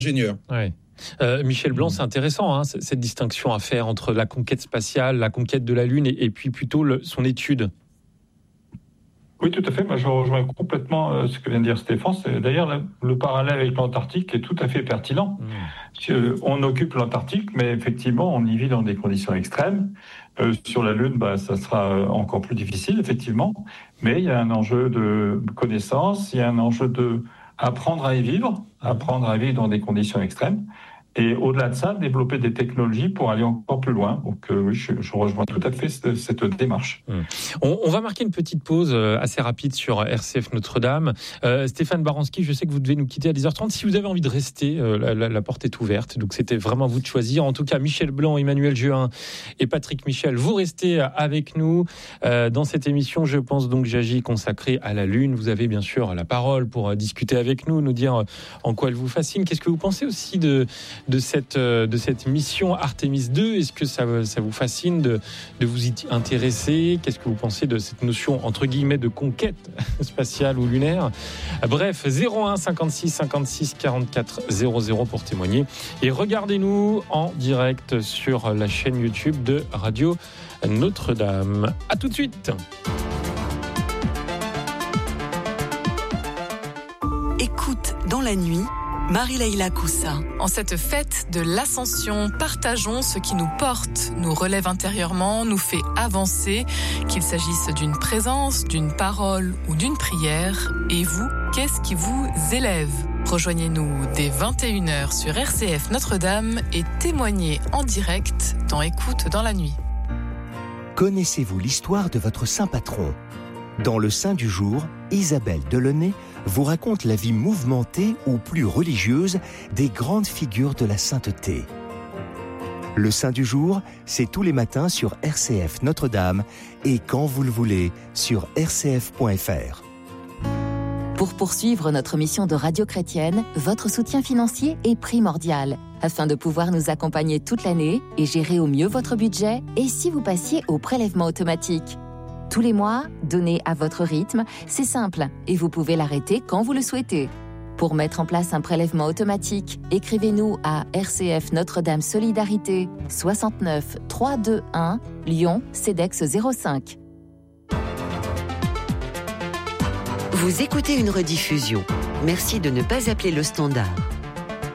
ingénieur. Ouais. Michel Blanc, c'est intéressant, hein, cette distinction à faire entre la conquête spatiale, la conquête de la Lune et puis plutôt son étude. Oui, tout à fait. Moi, je rejoins complètement ce que vient de dire Stéphane. D'ailleurs, le parallèle avec l'Antarctique est tout à fait pertinent. On occupe l'Antarctique, mais effectivement, on y vit dans des conditions extrêmes. Sur la Lune, ça sera encore plus difficile, effectivement. Mais il y a un enjeu de connaissance, il y a un enjeu de apprendre à y vivre dans des conditions extrêmes. Et au-delà de ça, développer des technologies pour aller encore plus loin. Donc oui, je rejoins tout à fait cette démarche. On va marquer une petite pause assez rapide sur RCF Notre-Dame. Stéphane Baranski, je sais que vous devez nous quitter à 10h30. Si vous avez envie de rester, la porte est ouverte. Donc c'était vraiment à vous de choisir. En tout cas, Michel Blanc, Emmanuel Jehin et Patrick Michel, vous restez avec nous dans cette émission, je pense donc j'agis, consacrée à la Lune. Vous avez bien sûr la parole pour discuter avec nous, nous dire en quoi elle vous fascine. Qu'est-ce que vous pensez aussi de cette mission Artemis 2, est-ce que ça vous fascine de vous y intéresser? Qu'est-ce que vous pensez de cette notion entre guillemets de conquête spatiale ou lunaire? Bref, 01 56 56 44 00 pour témoigner et regardez-nous en direct sur la chaîne YouTube de Radio Notre-Dame. À tout de suite. Écoute dans la nuit, Marie-Laïla Coussa. En cette fête de l'Ascension, partageons ce qui nous porte, nous relève intérieurement, nous fait avancer, qu'il s'agisse d'une présence, d'une parole ou d'une prière. Et vous, qu'est-ce qui vous élève? Rejoignez-nous dès 21h sur RCF Notre-Dame et témoignez en direct dans Écoute dans la nuit. Connaissez-vous l'histoire de votre saint patron? Dans le Saint du jour, Isabelle Delaunay vous raconte la vie mouvementée ou plus religieuse des grandes figures de la sainteté. Le Saint du jour, c'est tous les matins sur RCF Notre-Dame et quand vous le voulez sur rcf.fr. Pour poursuivre notre mission de radio chrétienne, votre soutien financier est primordial afin de pouvoir nous accompagner toute l'année et gérer au mieux votre budget. Et si vous passiez au prélèvement automatique? Tous les mois, donnez à votre rythme, c'est simple et vous pouvez l'arrêter quand vous le souhaitez. Pour mettre en place un prélèvement automatique, écrivez-nous à RCF Notre-Dame Solidarité 69 321 Lyon CEDEX 05. Vous écoutez une rediffusion. Merci de ne pas appeler le standard.